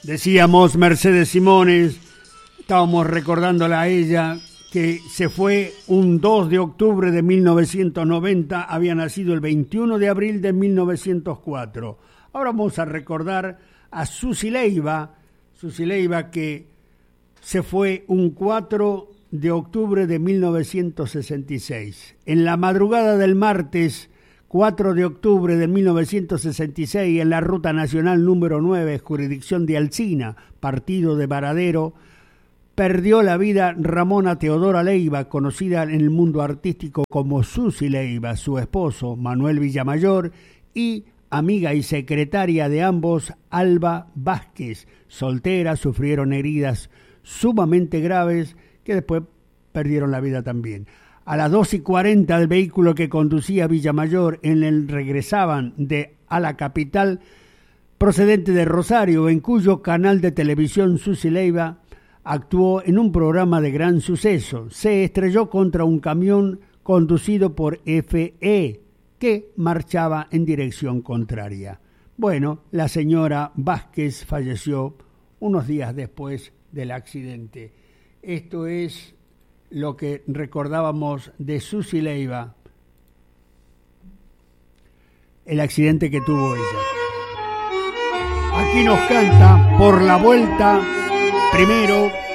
Decíamos Mercedes Simones, estábamos recordándola a ella, que se fue un 2 de octubre de 1990, había nacido el 21 de abril de 1904. Ahora vamos a recordar a Susi Leiva que se fue un 4 de octubre de 1966. En la madrugada del martes 4 de octubre de 1966, en la Ruta Nacional número 9, jurisdicción de Alsina, partido de Varadero, perdió la vida Ramona Teodora Leiva, conocida en el mundo artístico como Susi Leiva, su esposo Manuel Villamayor y amiga y secretaria de ambos, Alba Vázquez. Solteras, sufrieron heridas sumamente graves que después perdieron la vida también. A las 2:40 del vehículo que conducía Villamayor regresaban a la capital procedente de Rosario, en cuyo canal de televisión Susi Leiva actuó en un programa de gran suceso. Se estrelló contra un camión conducido por F.E., que marchaba en dirección contraria. Bueno, la señora Vázquez falleció unos días después del accidente. Esto es lo que recordábamos de Susi Leiva, el accidente que tuvo ella. Aquí nos canta Por la Vuelta, primero